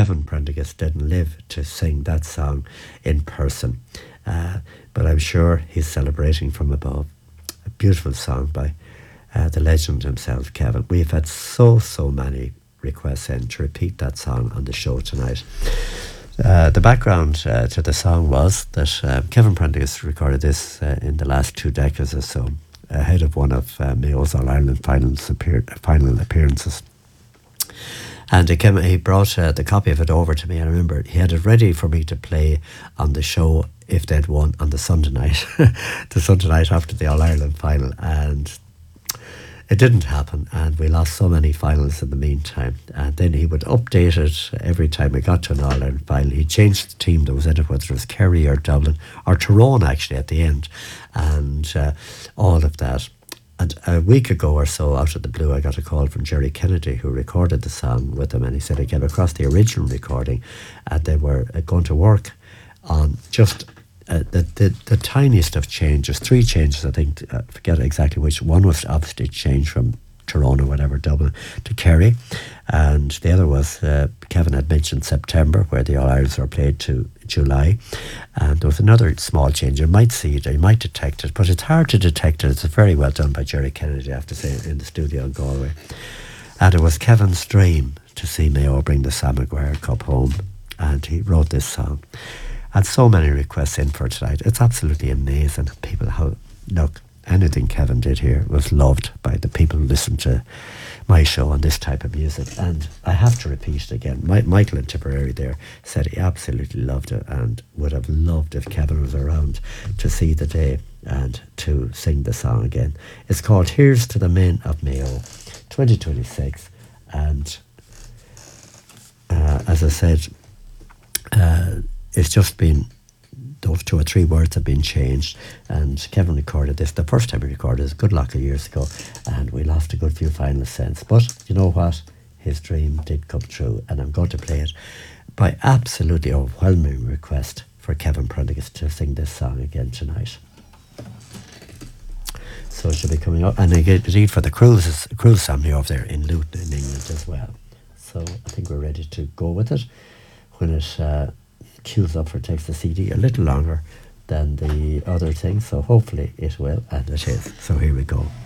Kevin Prendergast didn't live to sing that song in person. But I'm sure he's celebrating from above. A beautiful song by the legend himself, Kevin. We've had so many requests in to repeat that song on the show tonight. The background to the song was that Kevin Prendergast recorded this in the last 2 decades or so, ahead of one of Mayo's All-Ireland final appearances. And he brought the copy of it over to me. I remember he had it ready for me to play on the show if they'd won on the Sunday night, the Sunday night after the All-Ireland final. And it didn't happen, and we lost so many finals in the meantime. And then he would update it every time we got to an All-Ireland final. He changed the team that was in it, whether it was Kerry or Dublin, or Tyrone actually at the end, and all of that. And a week ago or so, out of the blue, I got a call from Jerry Kennedy, who recorded the song with him, and he said he came across the original recording, and they were going to work on just the tiniest of changes, 3 changes, I think. I forget exactly which. One was obviously change from Tyrone or whatever, Dublin, to Kerry, and the other was Kevin had mentioned September, where the All-Irelands are played, to July, and there was another small change. You might see it, or you might detect it, but it's hard to detect it. It's very well done by Jerry Kennedy, I have to say, in the studio in Galway. And it was Kevin's dream to see Mayo bring the Sam Maguire Cup home, and he wrote this song. And so many requests in for tonight. It's absolutely amazing. People, look, anything Kevin did here was loved by the people who listen to my show on this type of music. And I have to repeat it again. Michael in Tipperary there said he absolutely loved it and would have loved if Kevin was around to see the day and to sing the song again. It's called Here's to the Men of Mayo, 2026. And as I said, it's just been, those 2 or 3 words have been changed, and Kevin recorded this. The first time he recorded this, good luck, years ago, and we lost a good few finalists since. But you know what? His dream did come true, and I'm going to play it by absolutely overwhelming request for Kevin Prendergast to sing this song again tonight. So it should be coming up, and indeed for the Cruise family over there in Luton in England as well. So I think we're ready to go with it. When it queues up for Takes the CD, a little longer than the other thing, so hopefully it will, and it is. So here we go.